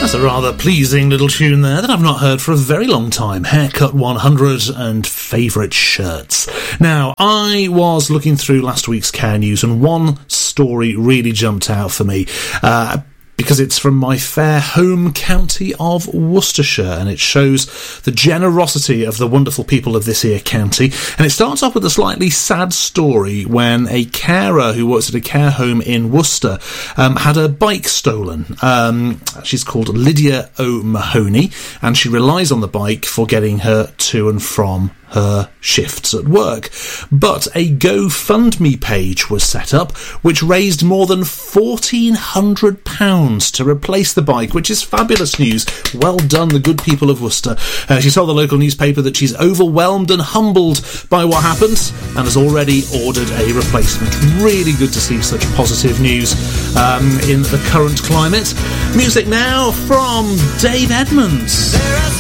That's a rather pleasing little tune there that I've not heard for a very long time. Haircut 100 and favourite shirts. Now, I was looking through last week's Care News and one story really jumped out for me. Because it's from my fair home county of Worcestershire, and it shows the generosity of the wonderful people of this here county. And it starts off with a slightly sad story when a carer who works at a care home in Worcester had a bike stolen. She's called Lydia O'Mahony, and she relies on the bike for getting her to and from her shifts at work. But a GoFundMe page was set up which raised more than £1,400 to replace the bike, which is fabulous news. Well done, the good people of Worcester. She told the local newspaper that she's overwhelmed and humbled by what happened and has already ordered a replacement. Really good to see such positive news in the current climate. Music now from Dave Edmunds.